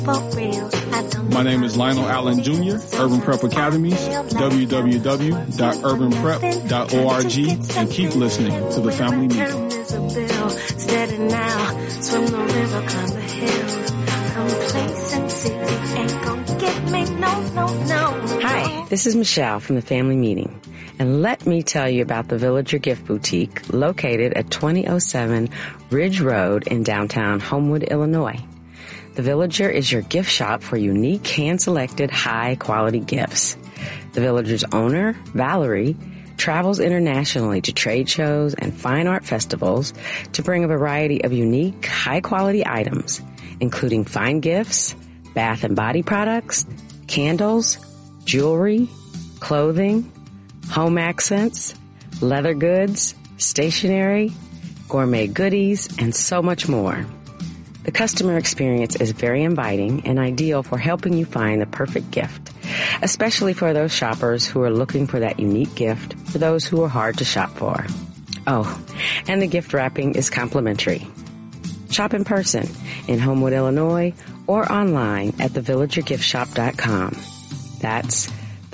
My name is Lionel Allen Jr., Urban Prep Academies, www.urbanprep.org, and keep listening to the Family Meeting. Hi, this is Michelle from the Family Meeting, and let me tell you about the Villager Gift Boutique located at 2007 Ridge Road in downtown Homewood, Illinois. The Villager is your gift shop for unique, hand-selected, high-quality gifts. The Villager's owner, Valerie, travels internationally to trade shows and fine art festivals to bring a variety of unique, high-quality items, including fine gifts, bath and body products, candles, jewelry, clothing, home accents, leather goods, stationery, gourmet goodies, and so much more. The customer experience is very inviting and ideal for helping you find the perfect gift, especially for those shoppers who are looking for that unique gift for those who are hard to shop for. Oh, and the gift wrapping is complimentary. Shop in person in Homewood, Illinois, or online at thevillagergiftshop.com. That's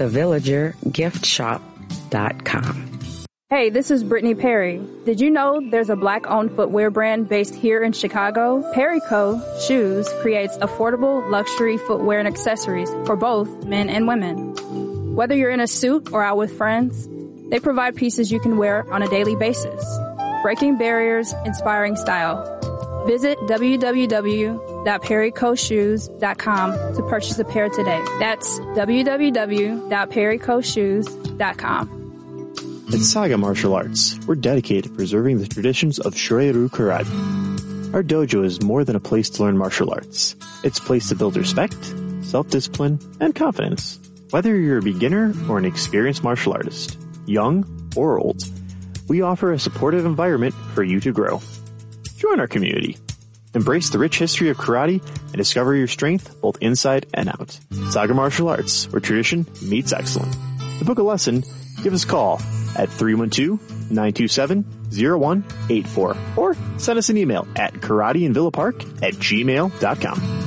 thevillagergiftshop.com. Hey, this is Brittany Perry. Did you know there's a Black-owned footwear brand based here in Chicago? Perry Co. Shoes creates affordable luxury footwear and accessories for both men and women. Whether you're in a suit or out with friends, they provide pieces you can wear on a daily basis. Breaking barriers, inspiring style. Visit www.perrycoshoes.com to purchase a pair today. That's www.perrycoshoes.com. At Saga Martial Arts, we're dedicated to preserving the traditions of Shorin-ryu Karate. Our dojo is more than a place to learn martial arts. It's a place to build respect, self-discipline, and confidence. Whether you're a beginner or an experienced martial artist, young or old, we offer a supportive environment for you to grow. Join our community. Embrace the rich history of karate and discover your strength both inside and out. Saga Martial Arts, where tradition meets excellence. To book a lesson, give us a call at 312-927-0184 or send us an email at karateInVillaPark@gmail.com.